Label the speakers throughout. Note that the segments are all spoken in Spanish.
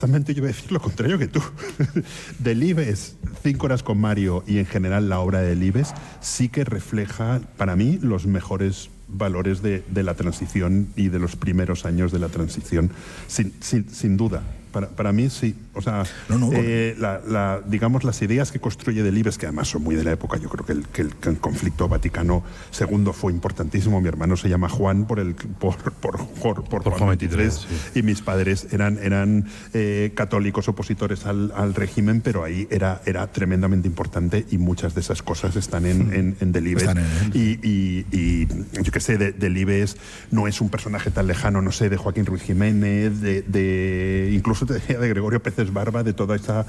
Speaker 1: Yo voy a decir lo contrario que tú. Delibes, 5 horas con Mario y en general la obra de Delibes sí que refleja para mí los mejores valores de la transición y de los primeros años de la transición, sin duda. Para mí sí, o sea, digamos las ideas que construye Delibes, que además son muy de la época. Yo creo que el conflicto Vaticano II fue importantísimo. Mi hermano se llama Juan por Juan XXIII, sí. Y mis padres eran católicos opositores al régimen, pero ahí era tremendamente importante y muchas de esas cosas están en Delibes. Y yo qué sé, Delibes no es un personaje tan lejano, no sé, de Joaquín Ruiz Jiménez, incluso te decía de Gregorio Peces Barba, de toda esa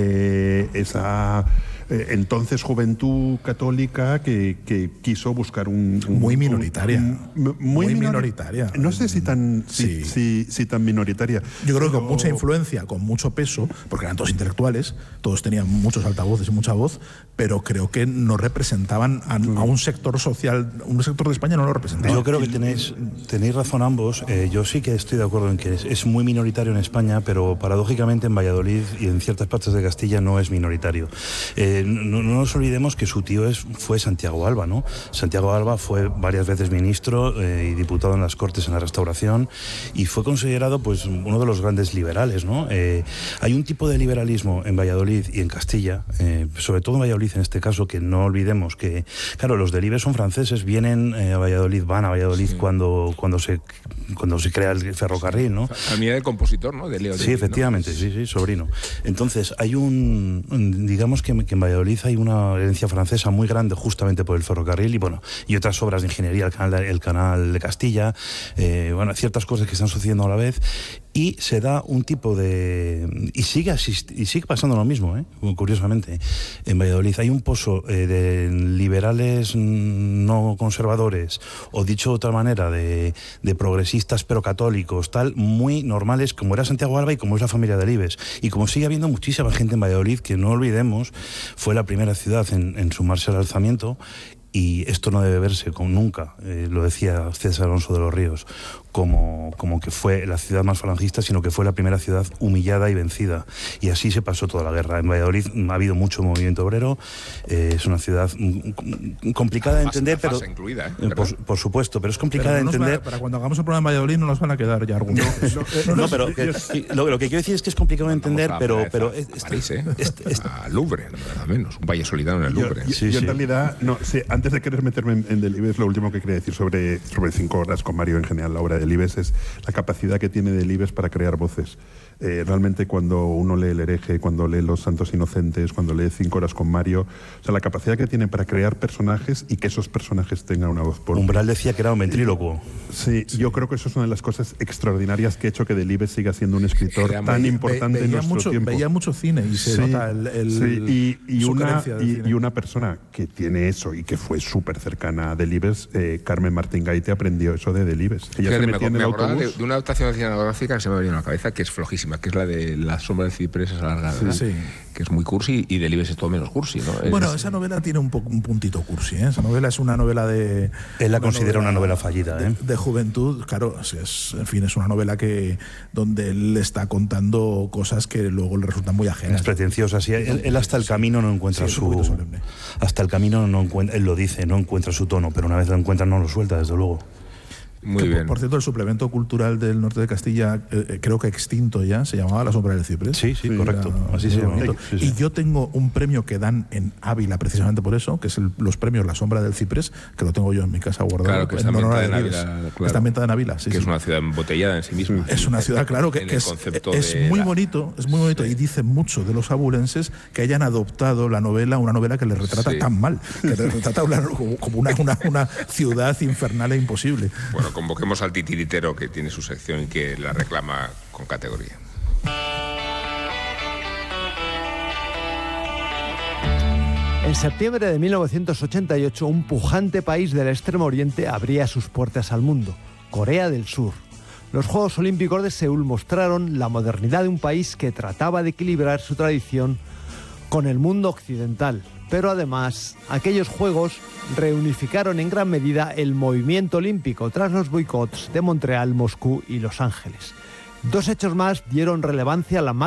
Speaker 1: entonces juventud católica que quiso buscar
Speaker 2: muy minoritaria.
Speaker 1: Muy minoritaria. No sé si tan minoritaria.
Speaker 2: Yo creo que con mucha influencia, con mucho peso, porque eran todos intelectuales, todos tenían muchos altavoces y mucha voz, pero creo que no representaban a un sector social, un sector de España no lo representaba.
Speaker 3: Yo creo que tenéis razón ambos. Yo sí que estoy de acuerdo en que es muy minoritario en España, pero paradójicamente en Valladolid y en ciertas partes de Castilla no es minoritario. No nos olvidemos que su tío fue Santiago Alba, ¿no? Santiago Alba fue varias veces ministro y diputado en las Cortes en la Restauración y fue considerado pues uno de los grandes liberales, ¿no? Hay un tipo de liberalismo en Valladolid y en Castilla, sobre todo en Valladolid en este caso, que no olvidemos que, claro, los Delibes son franceses, vienen a Valladolid, van a Valladolid, sí, cuando se crea el ferrocarril, ¿no?
Speaker 4: Familia del compositor, ¿no? De Leo.
Speaker 3: Sí, efectivamente, ¿no? Sí, sobrino. Entonces, digamos que en Valladolid hay una herencia francesa muy grande justamente por el ferrocarril y otras obras de ingeniería, el canal de Castilla, ciertas cosas que están sucediendo a la vez, y se da un tipo de... Y sigue pasando lo mismo, curiosamente. En Valladolid hay un pozo de liberales no conservadores, o dicho de otra manera, de progresistas pero católicos, muy normales, como era Santiago Alba y como es la familia Delibes. Y como sigue habiendo muchísima gente en Valladolid, que no olvidemos, fue la primera ciudad en sumarse al alzamiento, y esto no debe verse nunca, lo decía César Alonso de los Ríos, como que fue la ciudad más falangista, sino que fue la primera ciudad humillada y vencida. Y así se pasó toda la guerra. En Valladolid ha habido mucho movimiento obrero, es una ciudad complicada de entender, pero
Speaker 4: incluida,
Speaker 3: por supuesto, pero es complicada de entender.
Speaker 2: Para cuando hagamos el programa en Valladolid no nos van a quedar ya argumentos.
Speaker 3: Pero lo que quiero decir es que es complicado de entender, pero
Speaker 4: París, a Louvre, nada menos, un valle solidano en el Louvre.
Speaker 1: Yo en realidad, antes de querer meterme en Delibes, lo último que quería decir sobre 5 horas con Mario en general, la obra de Delibes, es la capacidad que tiene Delibes para crear voces. Realmente cuando uno lee El hereje, cuando lee Los santos inocentes, cuando lee 5 horas con Mario, o sea, la capacidad que tiene para crear personajes y que esos personajes tengan una voz propia.
Speaker 3: Umbral decía que era un ventrílocuo.
Speaker 1: Sí, yo creo que eso es una de las cosas extraordinarias que ha hecho que Delibes siga siendo un escritor tan importante en nuestro tiempo.
Speaker 2: Veía mucho cine y se nota
Speaker 1: y una persona que tiene eso y que fue súper cercana a Delibes, Carmen Martín Gaite, aprendió eso de Delibes. Ella
Speaker 4: me acordaba de una adaptación cinematográfica que se me ha venido a la cabeza, que es flojísima, que es la de La sombra del ciprés alargada,
Speaker 2: sí.
Speaker 4: Que es muy cursi, y Delibes es todo menos cursi, ¿no?
Speaker 2: Esa novela tiene un puntito cursi, ¿eh? Esa novela es una novela de...
Speaker 3: Él la considera una novela fallida, ¿eh?
Speaker 2: De juventud, claro, es una novela donde él está contando cosas que luego le resultan muy ajenas.
Speaker 3: Es pretenciosa, sí. Él hasta el camino no encuentra hasta el camino no encuentra, él lo dice, no encuentra su tono, pero una vez lo encuentra no lo suelta, desde luego.
Speaker 4: Muy bien.
Speaker 2: Por cierto, el suplemento cultural del norte de Castilla, creo que extinto ya, se llamaba La sombra del ciprés.
Speaker 3: Sí, correcto. Así se llama.
Speaker 2: Sí. Y yo tengo un premio que dan en Ávila precisamente por eso, que es los premios La sombra del ciprés, que lo tengo yo en mi casa guardado.
Speaker 4: Claro, que está ambientada en Ávila. Claro.
Speaker 2: Está ambientada en Ávila, sí.
Speaker 4: Que es una ciudad embotellada en sí misma.
Speaker 2: Es una ciudad, claro, que es muy bonito, y dice mucho de los abulenses que hayan adoptado una novela que les retrata tan mal, que les retrata como una ciudad infernal e imposible.
Speaker 4: Bueno, convoquemos al titiritero, que tiene su sección y que la reclama con categoría.
Speaker 5: En septiembre de 1988, un pujante país del Extremo Oriente abría sus puertas al mundo: Corea del Sur. Los Juegos Olímpicos de Seúl mostraron la modernidad de un país que trataba de equilibrar su tradición con el mundo occidental. Pero además, aquellos Juegos reunificaron en gran medida el movimiento olímpico tras los boicots de Montreal, Moscú y Los Ángeles. Dos hechos más dieron relevancia a la